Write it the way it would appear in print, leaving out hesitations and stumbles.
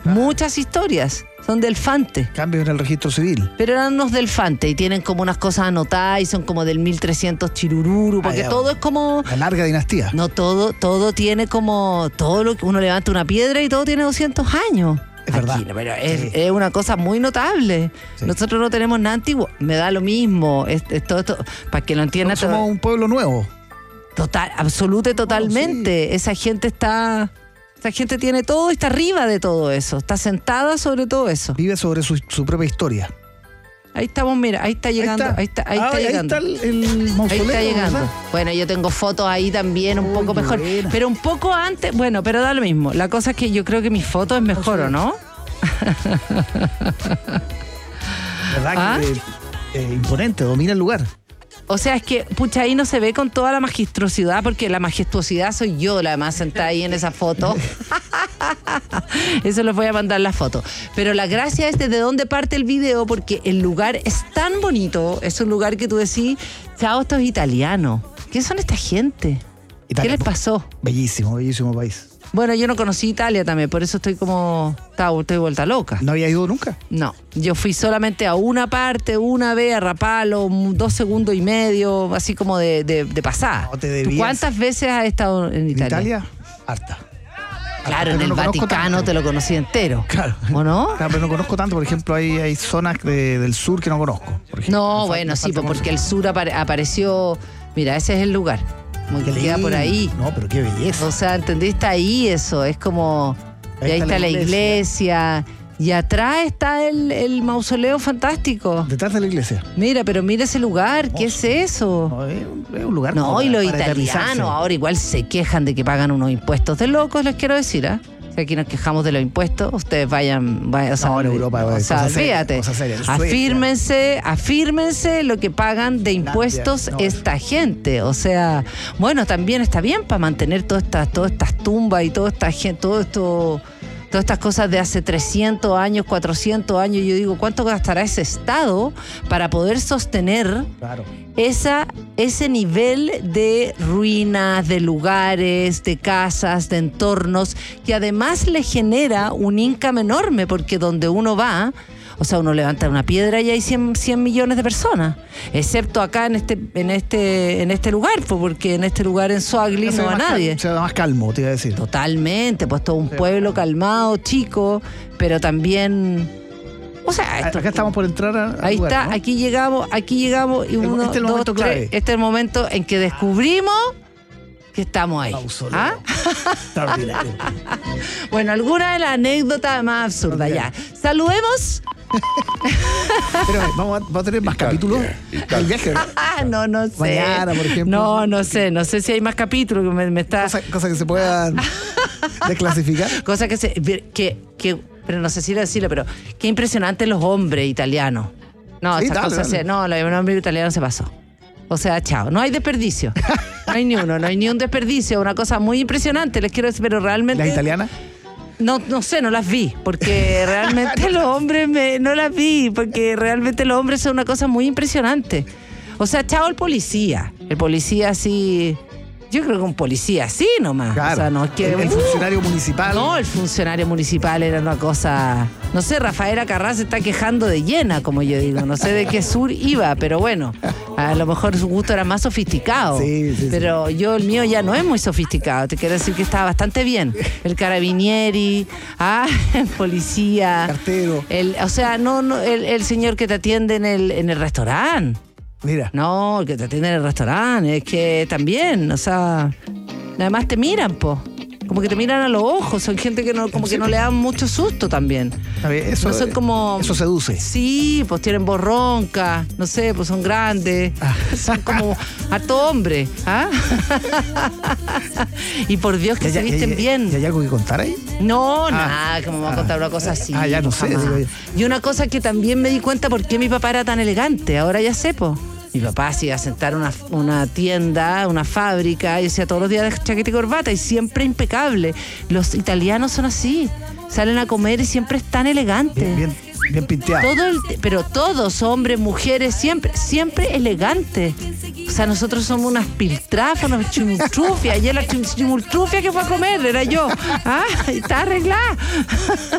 Muchas historias son del Fante. Cambios en el registro civil. Pero eran unos del Fante y tienen como unas cosas anotadas y son como del 1300 Chirururu, porque todo es como... La larga dinastía. No, todo tiene como... Todo lo que uno levanta una piedra y todo tiene 200 años. Es verdad. Pero es una cosa muy notable. Sí. Nosotros no tenemos nada antiguo. Me da lo mismo. Todo esto, para que lo entiendan. Somos un pueblo nuevo. Total, absoluta y totalmente. Sí. Esa gente tiene todo y está arriba de todo eso. Está sentada sobre todo eso. Vive sobre su propia historia. Ahí estamos, mira, ahí está llegando. Ahí está llegando. Ahí está el mausoleo. Ahí está llegando. ¿Verdad? Bueno, yo tengo fotos ahí también un poco mejor. Buena. Pero un poco antes, bueno, pero da lo mismo. La cosa es que yo creo que mi foto es mejor, ¿o no? ¿Verdad? Que imponente, domina el lugar. O sea, es que, pucha, ahí no se ve con toda la majestuosidad, porque la majestuosidad soy yo, la más sentada ahí en esa foto. Eso les voy a mandar la foto. Pero la gracia es desde dónde parte el video, porque el lugar es tan bonito, es un lugar que tú decís, chao, estos italianos. ¿Qué son esta gente? Italia, ¿Qué les pasó? Bellísimo, bellísimo país. Bueno, yo no conocí Italia también, por eso estoy vuelta loca. ¿No había ido nunca? No, yo fui solamente a una parte, una vez a Rapallo, 2 segundos y medio, así como de pasada. No te debías. ¿Tú cuántas veces has estado en Italia? ¿En Italia? Harta. Claro, en el Vaticano te lo conocí entero. Claro. ¿O no? Claro, pero no conozco tanto. Por ejemplo, hay zonas del sur que no conozco. Por ejemplo, No, bueno, sí, porque el sur apareció... Mira, ese es el lugar. Como que queda por ahí. No, pero qué belleza. O sea, ¿entendiste? Ahí eso, es como... Y ahí está la iglesia. Y atrás está el mausoleo fantástico. Detrás de la iglesia. Mira, pero mira ese lugar, ¿qué es eso? No, es un lugar. No, y los italianos eternizarse. ahora igual se quejan de que pagan unos impuestos de locos, les quiero decir, ¿ah? Si aquí nos quejamos de los impuestos, ustedes vayan o sea, no, en Europa, o sea, fíjate, afírmense lo que pagan de impuestos esta gente. O sea, bueno, también está bien para mantener todas estas tumbas y toda esta gente, todas estas cosas de hace 300 años, 400 años. Yo digo, ¿cuánto gastará ese Estado para poder sostener ese nivel de ruinas, de lugares, de casas, de entornos, que además le genera un income enorme, porque donde uno va, o sea, uno levanta una piedra y hay 100 millones de personas, excepto acá en este lugar, porque en este lugar en Soagli no va nadie. Se da más calmo, te iba a decir. Totalmente, pues todo un pueblo calmado, chico, pero también... O sea, acá estamos por entrar ahí lugar, está, ¿no? aquí llegamos y uno, este es el dos, momento tres. clave. Este es el momento en que descubrimos que estamos ahí. ¿Ah? Extraordinario. Bueno, alguna de las anécdotas más absurdas, ya. Saludemos. Pero vamos a tener más capítulos del viaje. No sé. Mañana, por ejemplo. No sé si hay más capítulos que me está... Cosas que se puedan desclasificar. Cosas pero no sé si decirlo, pero qué impresionante los hombres italianos. No, Sí, esas dale, cosas, dale. No, el hombre italiano se pasó. O sea, chao, no hay desperdicio. No hay ni uno, no hay ni un desperdicio. Una cosa muy impresionante, les quiero decir, pero realmente... ¿La italiana? No sé, no las vi, porque realmente los hombres no las vi, porque realmente los hombres son una cosa muy impresionante. O sea, chao el policía. El policía así... Yo creo que un policía así nomás. Claro. O sea, no es que... El funcionario municipal. No, el funcionario municipal era una cosa... No sé, Rafaela Carrá se está quejando de Llena, como yo digo. No sé de qué sur iba, pero bueno, a lo mejor su gusto era más sofisticado. Sí. Pero el mío ya no es muy sofisticado. Te quiero decir que estaba bastante bien. El carabinieri, el policía. Cartero. O sea, el señor que te atiende en el restaurante. Mira. No, el que te atiende en el restaurante, es que también, o sea, además te miran, po. Como que te miran a los ojos, son gente que no, como que no le dan mucho susto también. Está bien, eso, No son como... eso seduce. Sí, pues tienen voz ronca, no sé, pues son grandes, son como harto hombre, ¿ah? Y por Dios que se visten bien. ¿Y hay algo que contar ahí? No, nada, como me va a contar una cosa así. Ya no sé. Y una cosa que también me di cuenta por qué mi papá era tan elegante, ahora ya sé, po. Mi papá se iba a sentar una tienda, una fábrica, y hacía todos los días de chaqueta y corbata, y siempre impecable. Los italianos son así, salen a comer y siempre están elegantes. Bien pinteado. Pero todos, hombres, mujeres, siempre elegantes. O sea, nosotros somos unas piltrafas, unas chimultrufias. Ayer la chimultrufia que fue a comer era yo. Y está arreglada.